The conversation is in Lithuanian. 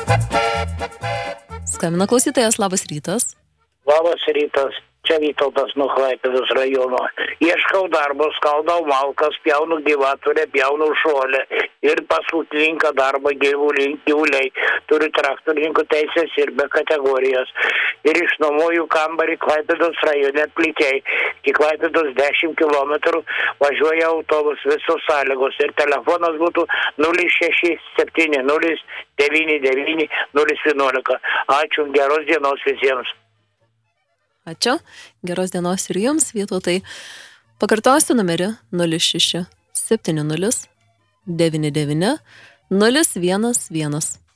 Skambina klausytojas, labas rytas. Labas rytas, čia Vytautas nuo Klaipėdos rajono. Ieškau darbo, skaldau malkas, pjaunu gyvatvorę, pjaunu žolę ir pas ūkininką darbą gyvuliai. Turiu traktorininkų teisės ir be kategorijos. Ir išnuomoju kambarį Klaipėdos rajone Plikiai. Iki Klaipėdos 10 km važiuoja autobus, visos sąlygos. Ir telefonas būtų 067 099 011. Ačiū, geros dienos visiems. Ačiū, geros dienos ir jums, Vytautai. Pakartosiu numerį 06 70 99 011.